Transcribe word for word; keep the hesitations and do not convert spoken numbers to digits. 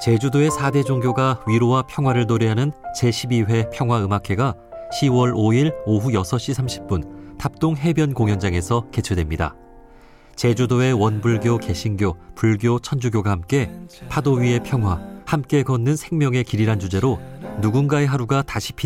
제주도의 사 대 종교가 위로와 평화를 노래하는 제십이 회 평화음악회가 시월 오일 오후 여섯 시 삼십 분 탑동 해변 공연장에서 개최됩니다. 제주도의 원불교, 개신교, 불교, 천주교가 함께 파도 위의 평화, 함께 걷는 생명의 길이란 주제로 누군가의 하루가 다시 빛